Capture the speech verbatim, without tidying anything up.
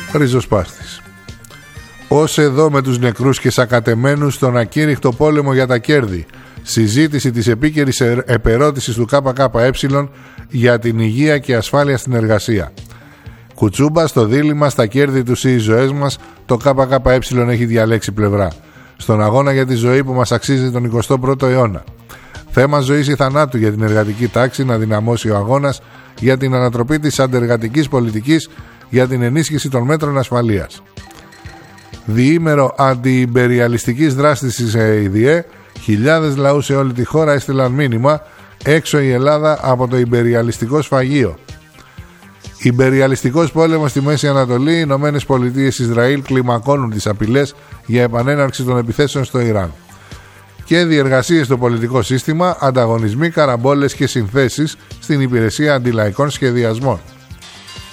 ριζοσπάστης. Ως εδώ με τους νεκρούς και σακατεμένους στον ακήρυχτο πόλεμο για τα κέρδη. Συζήτηση της επίκαιρης επερώτησης του ΚΚΕ για την υγεία και ασφάλεια στην εργασία. Κουτσούμπα στο δίλημμα στα κέρδη του ή οι ζωές μας, το ΚΚΕ έχει διαλέξει πλευρά. Στον αγώνα για τη ζωή που μας αξίζει τον εικοστό πρώτο αιώνα. Θέμα ζωής ή θανάτου για την εργατική τάξη, να δυναμώσει ο αγώνας για την ανατροπή της αντεργατικής πολιτικής, για την ενίσχυση των μέτρων ασφαλείας. Διήμερο αντιυμπεριαλιστικής δράσης της ΕΙΔΙΕ, χιλιάδες λαούς σε όλη τη χώρα έστειλαν μήνυμα: έξω η Ελλάδα από το ιμπεριαλιστικό σφαγείο. Ιμπεριαλιστικός πόλεμος στη Μέση Ανατολή, οι Ηνωμένες Πολιτείες Ισραήλ κλιμακώνουν τις απειλές για επανέναρξη των επιθέσεων στο Ιράν. Και διεργασίες στο πολιτικό σύστημα, ανταγωνισμοί, καραμπόλες και συνθέσεις στην υπηρεσία αντιλαϊκών σχεδιασμών.